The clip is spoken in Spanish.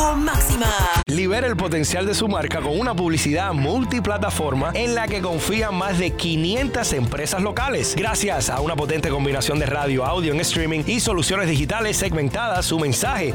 con Máxima. Libera el potencial de su marca con una publicidad multiplataforma en la que confían más de 500 empresas locales. Gracias a una potente combinación de radio, audio en streaming y soluciones digitales segmentadas, su mensaje